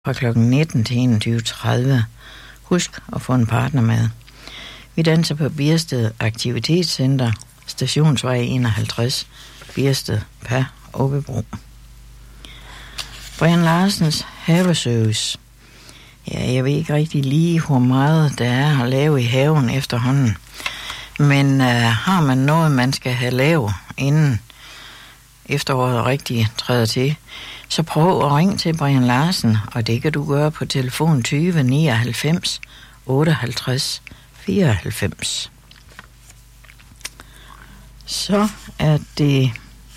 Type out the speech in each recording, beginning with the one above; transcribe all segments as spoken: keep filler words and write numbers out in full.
fra klokken nitten til enogtyve tredive. Husk at få en partner med. Vi danser på Biersted Aktivitetscenter, Stationsvej enoghalvtreds, Biersted per Åbebro. Brian Larsens haveservice. Ja, jeg ved ikke rigtig lige, hvor meget der er at lave i haven efterhånden. Men uh, har man noget, man skal have lavet, inden efteråret rigtig træder til, så prøv at ringe til Brian Larsen, og det kan du gøre på telefon tyve nioghalvfems otteoghalvtreds fireoghalvfems. Så er det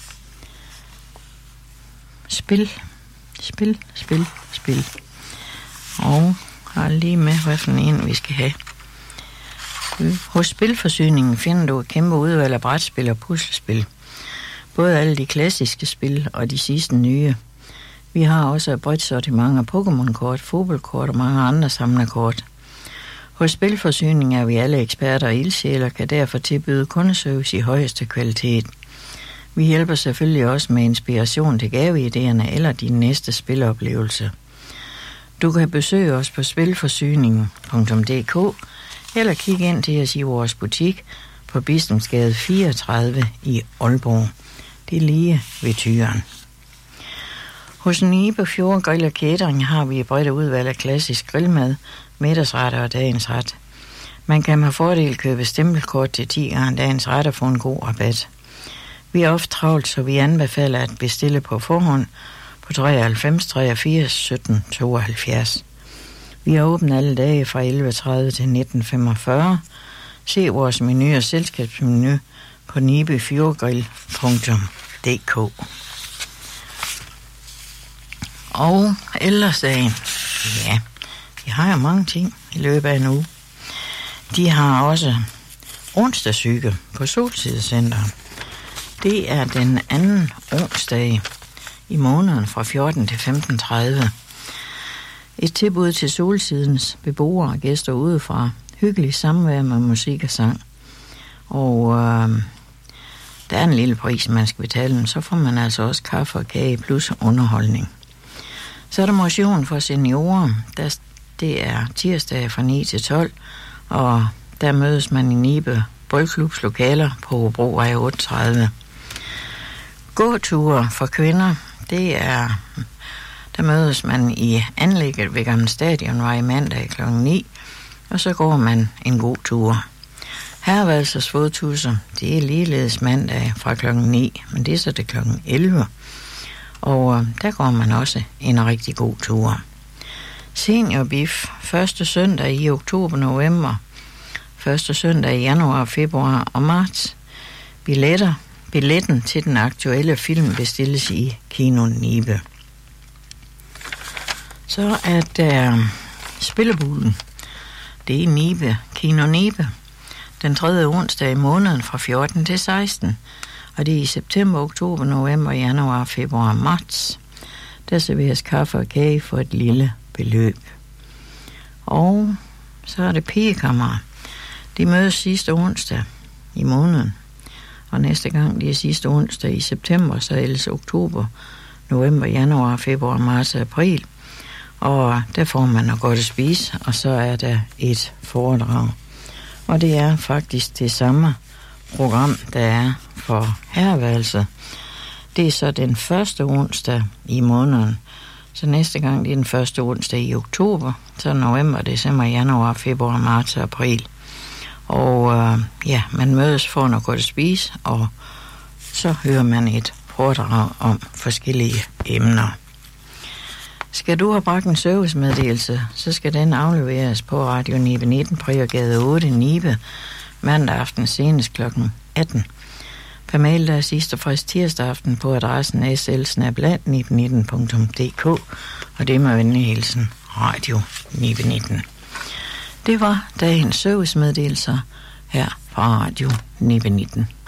spil, spil, spil, spil. Og har lige med, hvad for en vi skal have. Hos Spilforsyningen finder du et kæmpe udvalg af brætspil og puslespil. Både alle de klassiske spil og de sidste nye. Vi har også et bredt sortiment af Pokémon-kort, fodboldkort og mange andre samlerkort. Hos Spilforsyningen er vi alle eksperter og ildsjæler, kan derfor tilbyde kundeservice i højeste kvalitet. Vi hjælper selvfølgelig også med inspiration til gaveidéerne eller din næste spiloplevelse. Du kan besøge os på spilforsyningen punktum d k eller kig ind til os i vores butik på Bistemsgade fireogtredive i Aalborg. Det er lige ved Tyren. Hos Nibe Fjord Grill og Catering har vi et bredt udvalg af klassisk grillmad, middagsretter og dagens ret. Man kan med fordel købe stempelkort til ti gange dagens ret og få en god rabat. Vi er ofte travlt, så vi anbefaler at bestille på forhånd på treoghalvfems treogfirs sytten tooghalvfjerds. Vi er åbne alle dage fra elleve tredive til nitten femogfyrre. Se vores menu og selskabsmenu på nibe fjordgrill punktum d k. Og ældresagen. Ja, de har jo mange ting i løbet af en uge. De har også onsdagssyge på Solsidecenteret. Det er den anden onsdag i måneden fra fjorten til femten tredive. Et tilbud til Solsidens beboere og gæster udefra. Hyggelig samvær med musik og sang. Og øh, der er en lille pris, man skal betale, men så får man altså også kaffe og kage plus underholdning. Så er der motion for seniorer. Der, det er tirsdag fra ni til tolv, og der mødes man i Nibe Boldklubs lokaler på Hobrovej otteogtredive. Gåture for kvinder, det er, der mødes man i anlægget ved Gamle Stadionvej mandag klokken ni, og så går man en god tur. Herrevalsers fodtusser, det er ligeledes mandag fra klokken ni, men det er så det klokken elleve. Og der går man også en rigtig god tur. Seniorbif, første søndag i oktober, november, første søndag i januar, februar og marts. Billetter, billetten til den aktuelle film bestilles i Kino Nibe. Så er der Spillebulen. Det er Nibe, Kino Nibe. Den tredje onsdag i måneden fra fjorten til seksten. Og det er i september, oktober, november, januar, februar og marts. Der serveres kaffe og kage for et lille beløb. Og så er det pigekammer. De mødes sidste onsdag i måneden. Og næste gang, det er sidste onsdag i september, så ellers oktober, november, januar, februar, marts og april. Og der får man noget godt at spise, og så er der et foredrag. Og det er faktisk det samme program, der er for herreværelset. Det er så den første onsdag i måneden. Så næste gang, det er den første onsdag i oktober, så november, december, januar, februar, marts og april. Og øh, ja, man mødes for noget godt at spise, og så hører man et foredrag om forskellige emner. Skal du have bragt en servicemeddelelse, så skal den afleveres på Radio Nibe nitten, Priorgade otte, Nibe, mandag aften senest klokken atten. Per mail der er sidste frist tirsdag aften på adressen s l bindestreg nibe nitten punktum d k, og det er med venlig hilsen Radio Nibe nitten. Det var dagens servicemeddelelser her fra Radio Nibe nitten.